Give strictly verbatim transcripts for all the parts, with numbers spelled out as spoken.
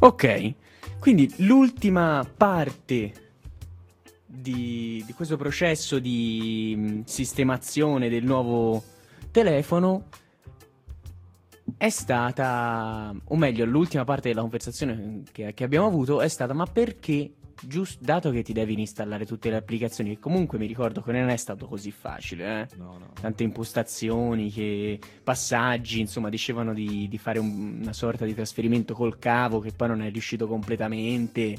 Ok, quindi l'ultima parte di, di questo processo di mh, sistemazione del nuovo telefono è stata, o meglio, l'ultima parte della conversazione che, che abbiamo avuto è stata: ma perché, giusto, dato che ti devi installare tutte le applicazioni, che comunque mi ricordo che non è stato così facile, eh? No, no. Tante impostazioni, che passaggi, insomma, dicevano di, di fare un- una sorta di trasferimento col cavo che poi non è riuscito completamente.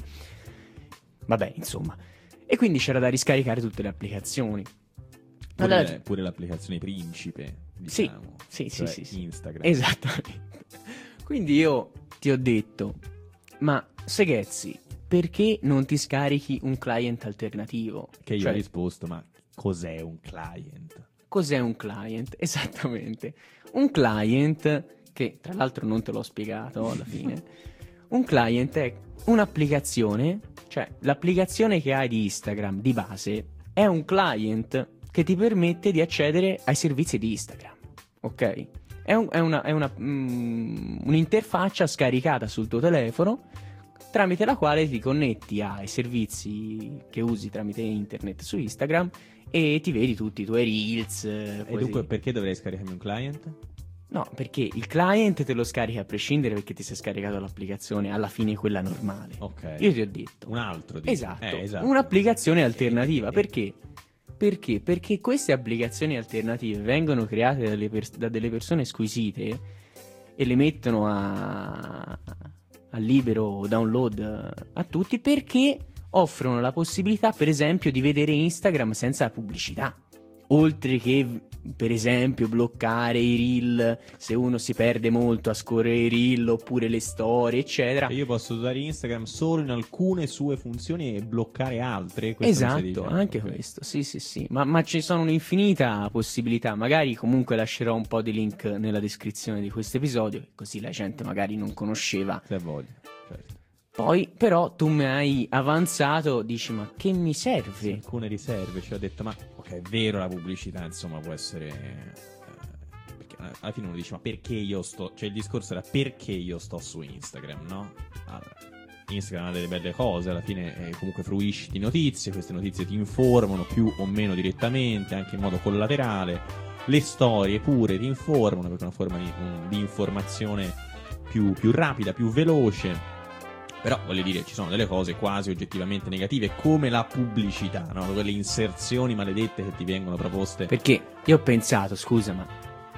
Vabbè, insomma. E quindi c'era da riscaricare tutte le applicazioni. Pure, Allora, pure l'applicazione principe, sì, diciamo. sì, sì, cioè sì, sì. Instagram. Esattamente. Quindi io ti ho detto: ma Seghezzi, perché non ti scarichi un client alternativo? Che io Cioè, ho risposto, ma cos'è un client? cos'è un client? Esattamente. Un client, che tra l'altro non te l'ho spiegato alla fine, un client è un'applicazione, cioè l'applicazione che hai di Instagram di base è un client che ti permette di accedere ai servizi di Instagram, ok? È, un- è una- è una, mm, un'interfaccia scaricata sul tuo telefono tramite la quale ti connetti ai servizi che usi tramite internet su Instagram e ti vedi tutti i tuoi reels. eh, E poi dunque sì. perché dovrei scaricarmi un client? No, perché il client te lo scarichi a prescindere, perché ti sei scaricato l'applicazione, alla fine quella normale. Ok. Io ti ho detto. Un altro dici. Esatto, Eh, esatto. un'applicazione Eh, alternativa. eh, eh. Perché? Perché? Perché queste applicazioni alternative vengono create dalle pers- da delle persone squisite e le mettono a, a libero download a tutti, perché offrono la possibilità, per esempio, di vedere Instagram senza pubblicità. Oltre che, per esempio, bloccare i reel se uno si perde molto a scorrere i reel, oppure le storie, eccetera. Cioè io posso usare Instagram solo in alcune sue funzioni e bloccare altre? Questo mi stai Esatto, dicendo, anche ok. questo, sì sì sì, ma, ma ci sono un'infinita possibilità. Magari comunque lascerò un po' di link nella descrizione di questo episodio, così la gente magari non conosceva. Se voglio, certo. Poi però tu mi hai avanzato, dici: ma che mi serve? Alcune riserve, cioè ho detto, ma ok, è vero, la pubblicità insomma può essere... eh, perché alla fine uno dice, ma perché io sto... Cioè il discorso era perché io sto su Instagram, no? Allora, Instagram ha delle belle cose, alla fine eh, comunque fruisci di notizie, queste notizie ti informano più o meno direttamente, anche in modo collaterale. Le storie pure ti informano, perché è una forma di, un- di informazione più, più rapida, più veloce. Però voglio dire, ci sono delle cose quasi oggettivamente negative, come la pubblicità, no? Quelle inserzioni maledette che ti vengono proposte. Perché io ho pensato, scusa, ma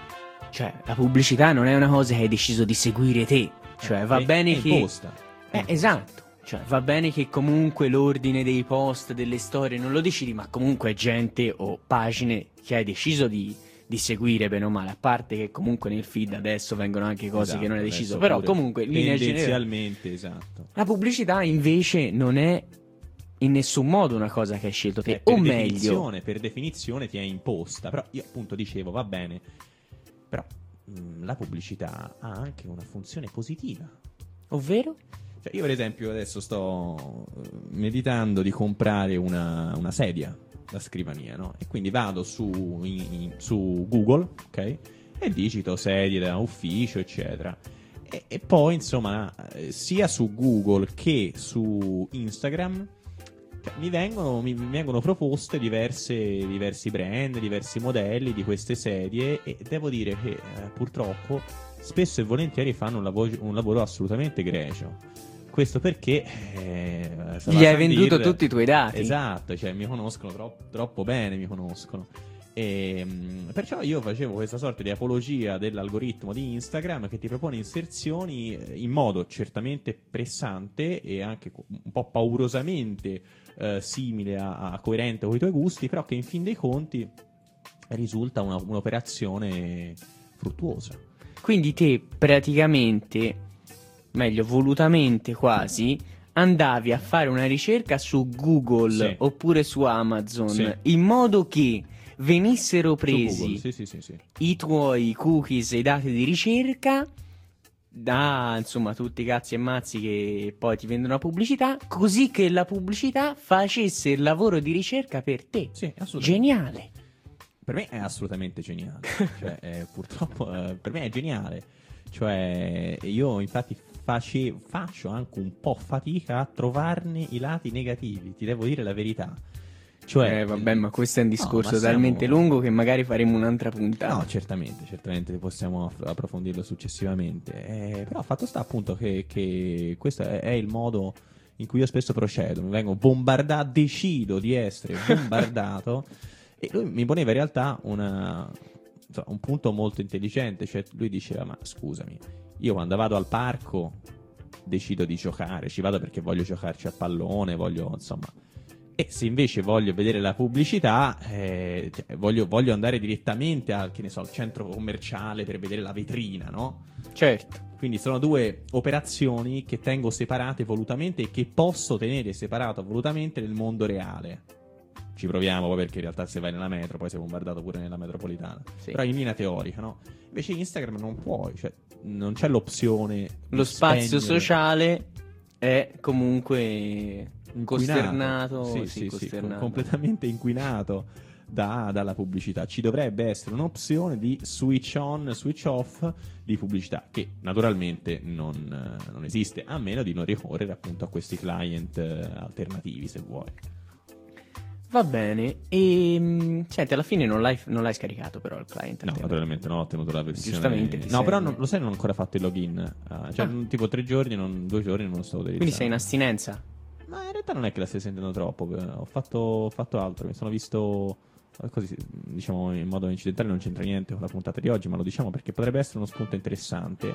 cioè la pubblicità non è una cosa che hai deciso di seguire te. Cioè va È- bene è che imposta. È Eh, imposta. esatto. Cioè, va bene che comunque l'ordine dei post, delle storie non lo decidi, ma comunque è gente o pagine che hai deciso di, di seguire bene o male. A parte che comunque nel feed adesso vengono anche cose Esatto, che non hai deciso. adesso Però pure comunque, in linea generale, tendenzialmente, esatto. la pubblicità invece non è in nessun modo una cosa che hai scelto te. Eh, per o meglio, definizione, per definizione ti è imposta. Però io appunto dicevo, va bene, però mh, la pubblicità ha anche una funzione positiva. ovvero? Cioè, io per esempio adesso sto eh, meditando di comprare una, una sedia da scrivania, no? E quindi vado su, in- in- su Google, ok? E digito sedie da ufficio, eccetera. E, e poi, insomma, eh, sia su Google che su Instagram, cioè, mi vengono, mi, mi vengono proposte diverse, diversi brand, diversi modelli di queste sedie, e devo dire che eh, purtroppo spesso e volentieri fanno un lavoro, un lavoro assolutamente egregio. Questo perché eh, Gli hai Sabatandir- venduto tutti i tuoi dati. Esatto, cioè mi conoscono troppo, troppo bene, mi conoscono. E, mh, perciò io facevo questa sorta di apologia dell'algoritmo di Instagram che ti propone inserzioni eh, in modo certamente pressante e anche co- un po' paurosamente eh, simile a, a coerente con i tuoi gusti, però che in fin dei conti risulta una- un'operazione fruttuosa. Quindi te praticamente, meglio, volutamente quasi, andavi a fare una ricerca su Google Sì. oppure su Amazon, Sì. in modo che venissero Su presi Google, sì, sì, sì, sì. i tuoi cookies e i dati di ricerca da, insomma, tutti i cazzi e mazzi che poi ti vendono la pubblicità, così che la pubblicità facesse il lavoro di ricerca per te. Sì, assolutamente. Geniale. Per me è assolutamente geniale. Cioè, eh, purtroppo eh, per me è geniale. Cioè, io infatti face- faccio anche un po' fatica a trovarne i lati negativi, ti devo dire la verità. Cioè, eh, vabbè, ma questo è un discorso no, siamo... talmente lungo che magari faremo un'altra puntata. No, certamente, certamente possiamo aff- approfondirlo successivamente. Eh, però fatto sta appunto che, che questo è, è il modo in cui io spesso procedo. Mi vengo bombardato, decido di essere bombardato. E lui mi poneva in realtà una, insomma, un punto molto intelligente. Cioè, lui diceva: ma scusami, io quando vado al parco decido di giocare, ci vado perché voglio giocarci a pallone, voglio insomma. E se invece voglio vedere la pubblicità, eh, cioè, voglio, voglio andare direttamente al, che ne so, al centro commerciale per vedere la vetrina, no? Certo. Quindi sono due operazioni che tengo separate volutamente e che posso tenere separate volutamente nel mondo reale. Ci proviamo poi, perché in realtà se vai nella metro poi sei bombardato pure nella metropolitana. Sì. Però in linea teorica, no? Invece Instagram non puoi, cioè non c'è l'opzione. Lo spazio spegnere. sociale è comunque Inquinato. costernato, sì, sì, sì, costernato. Sì, completamente inquinato da, dalla pubblicità. Ci dovrebbe essere un'opzione di switch on, switch off di pubblicità, che naturalmente non, non esiste, a meno di non ricorrere appunto a questi client eh, alternativi, se vuoi. Va bene. E mh, senti, alla fine non l'hai, non l'hai scaricato però il client? No, naturalmente non ho ottenuto la versione. Giustamente. No, sei... però non, lo sai, non ho ancora fatto il login. Uh, cioè, Ah. tipo tre giorni, non, due giorni non sto utilizzando. Quindi sei in astinenza? Ma in realtà non è che la stai sentendo troppo. Ho fatto, ho fatto altro. Mi sono visto così, diciamo in modo incidentale, non c'entra niente con la puntata di oggi, ma lo diciamo perché potrebbe essere uno spunto interessante.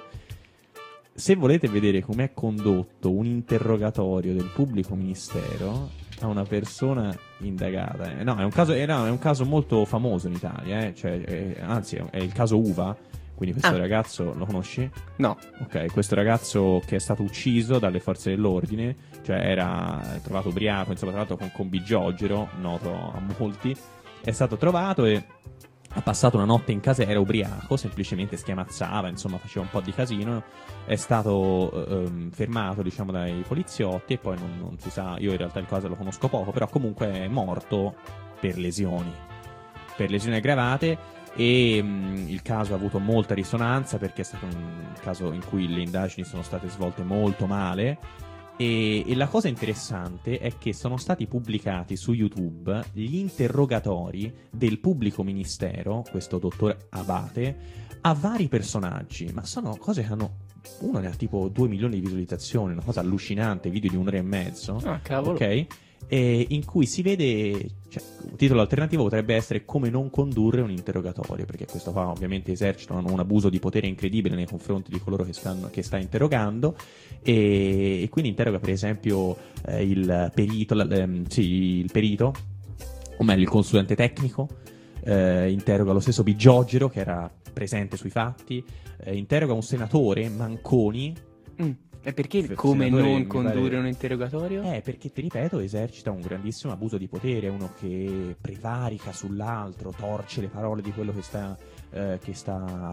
Se volete vedere com'è condotto un interrogatorio del pubblico ministero a una persona indagata, eh, no, è un caso, eh, no, è un caso molto famoso in Italia, eh, cioè, eh, anzi, è, è il caso Uva. Quindi questo Ah. ragazzo lo conosci? No. Ok, questo ragazzo che è stato ucciso dalle forze dell'ordine, cioè era trovato ubriaco, insomma, tra l'altro con, con Bigiogero, noto a molti, è stato trovato e ha passato una notte in casa, era ubriaco, semplicemente schiamazzava, insomma faceva un po' di casino, è stato ehm, fermato, diciamo, dai poliziotti e poi non, non si sa, io in realtà il caso lo conosco poco, però comunque è morto per lesioni, per lesioni aggravate. E mh, il caso ha avuto molta risonanza perché è stato un caso in cui le indagini sono state svolte molto male e, e la cosa interessante è che sono stati pubblicati su YouTube gli interrogatori del pubblico ministero, questo dottor Abate, a vari personaggi, ma sono cose che hanno, uno ne ha tipo due milioni di visualizzazioni, una cosa allucinante, video di un'ora e mezzo, Ah, cavolo. ok? E in cui si vede, cioè, un titolo alternativo potrebbe essere come non condurre un interrogatorio, perché questo qua ovviamente esercitano un abuso di potere incredibile nei confronti di coloro che, stanno, che sta interrogando e, e quindi interroga per esempio eh, il perito, la, ehm, sì, il perito, o meglio il consulente tecnico, eh, interroga lo stesso Bigiogero che era presente sui fatti, eh, interroga un senatore, Manconi. Mm. E perché il Il come senatore, non mi condurre pare- un interrogatorio? Eh, perché ti ripeto, esercita un grandissimo abuso di potere, è uno che prevarica sull'altro, torce le parole di quello che sta, eh, che sta